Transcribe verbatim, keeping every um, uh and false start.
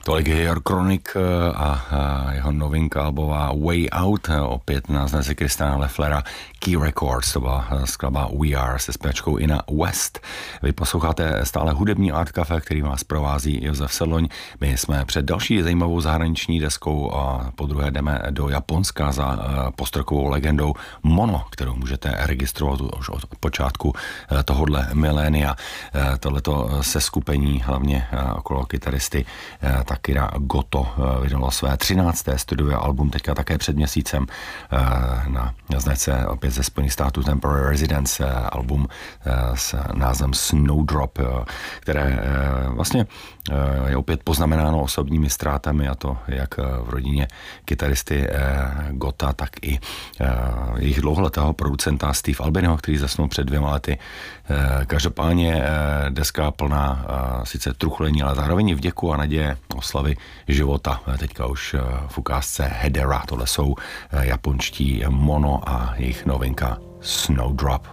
Tolik je Your Chronic a jeho novinka albová Way Out, opět nás nese Kristana Lefflera, Key Records, to byla skladba We Are se zpěvačkou Ina West. Vy posloucháte stále hudební Art Café, který vás provází Josef Sedloň. My jsme před další zajímavou zahraniční deskou a podruhé jdeme do Japonska za postrokovou legendou Mono, kterou můžete registrovat už od počátku tohodle milénia. Tohleto seskupení, hlavně okolo kytaristy Takira Goto, vydalo své třinácté studiové album teďka také před měsícem na značce opět ze Spojených států Temporary Residence, album s názvem Snowdrop, které vlastně je opět poznamenáno osobními ztrátami, a to jak v rodině kytaristy Gota, tak i jejich dlouholetého producenta Steve Albiniho, který zasnul před dvěma lety. Každopádně deska plná sice truchlení, ale zároveň i vděku a naděje oslavy života. Teďka už v ukázce Hedera. Tohle jsou japonští Mono a jejich novinka Snowdrop.